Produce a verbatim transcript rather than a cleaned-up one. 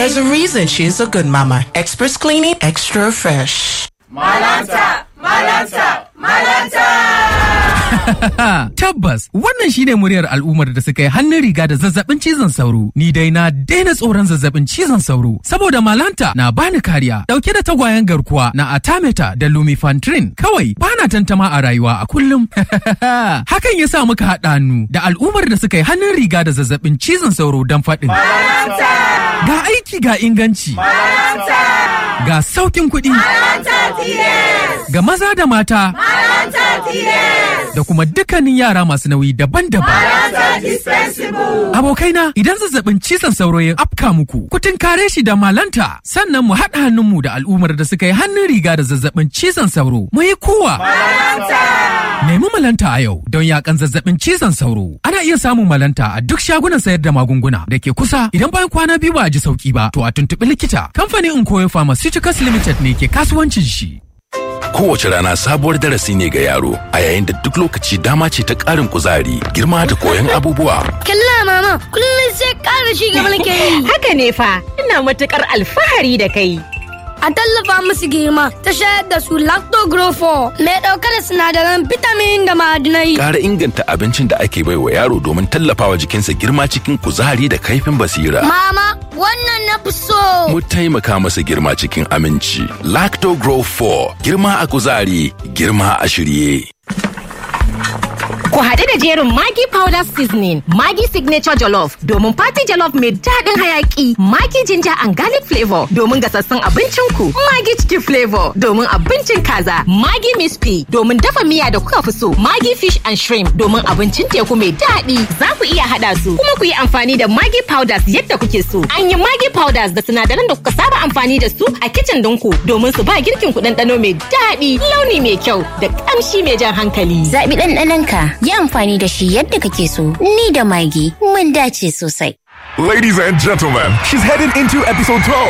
There's a reason she's a good mama. Express cleaning, extra fresh. Malanta, Malanta, Malanta! Tabbas, wannan shine muryar al'ummar da suka yi hannun riga da zazzabin cizon sauro. Ni dai na daina tsoron zazzabin cizon sauro saboda Malanta na bani kariya. Dauke da tagwayen garkuwa na Artemether da Lumefantrine. Kawai bana tantama a rayuwa a kullum. Hakan yasa muka haɗa hannu da al'ummar da suka yi hannun riga da zazzabin cizon sauro don faɗin. Malanta! Ga aiki ga inganci. Malanta! Ga saukin kuɗi. Malanta T S! Ga maza da mata. Malanta T S! Da kuma dukkanin yara masu nauyi daban-daban. Malanta dispensable! Abokaina, idan zazzabin cizon sauro ya afka muku, ku tunkare shi da Malanta. Sannan mu haɗa hannunmu da al'ummar da suka yi hannun riga da zazzabin cizon sauro. Mu yi kuwa. Malanta! Nemi Malanta a yau don yakan zazzabin cizon sauro. Ana iya samun Malanta a duk shagunan sayar da magunguna da ke kusa. Idan bayan kwana biyu ba a ji sauki ba, to a tuntuɓi likita. Kamfanin Nkoyo Pharmaceuticals Limited ne ke kasuwancin shi. Kowace rana sabuwar darasi ne ga yaro, a yayin da duk lokaci dama ce ta ƙarin kuzari, girma da koyon abubuwa. Kalla mama, kullum sai ƙara shi gaba nake yi. Haka ne fa, ina matuƙar alfahari da kai. A tallafa musu girma ta shayar da su Lactogrofo mai ɗauke da sinadaran vitamin da ma'adinai. Ƙara inganta abincin da ake baiwa yaro domin tallafawa jikinsa girma cikin kuzari da kaifin basira. Mama, wannan na fi so. Mu taimaka masa girma cikin aminci. Lactogrofo, girma a kuzari, girma a shirye. Ku haɗu da jerin Maggi Powder Seasoning, Maggi Signature Jollof domin Party Jollof mai daɗin hayaƙi, Maggi Ginger and Garlic Flavor domin gasassun abincinku, Maggi Chicken Flavor domin abincin kaza, Maggi Miss P domin dafa miya da kuka fi so, Maggi Fish and Shrimp domin abincin teku mai daɗi. Za ku iya haɗa su kuma ku yi amfani da Maggi Powders yadda kuke so. An yi Maggi Powders da sinadaran da kuka saba amfani da su a kicin ɗinku domin su ba girkin ku ɗanɗano mai daɗi, launi mai kyau da ƙamshi mai jan hankali. Zaɓi ɗanɗanonka. Yi amfani da shi yadda kake so. Ni da Maggi mun dace sosai. Ladies and gentlemen, she's headed into episode twelve.